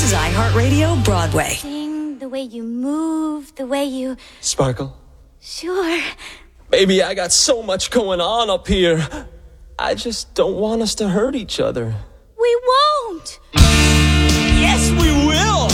is iHeartRadio Broadway. Sing, the way you move, the way you... Sparkle? Sure. Baby, I got so much going on up here. I just don't want us to hurt each other. We won't. Yes, we will!